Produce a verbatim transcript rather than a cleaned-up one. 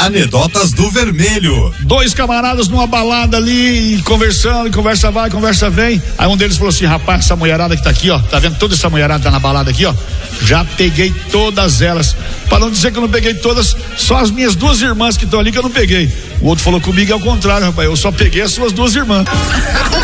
Anedotas do Vermelho. Dois camaradas numa balada ali, conversando, conversa vai, conversa vem. Aí um deles falou assim: rapaz, essa mulherada que tá aqui, ó, tá vendo toda essa mulherada que tá na balada aqui, ó? Já peguei todas elas. Pra não dizer que eu não peguei todas, só as minhas duas irmãs que estão ali que eu não peguei. O outro falou comigo, é o contrário, rapaz, eu só peguei as suas duas irmãs.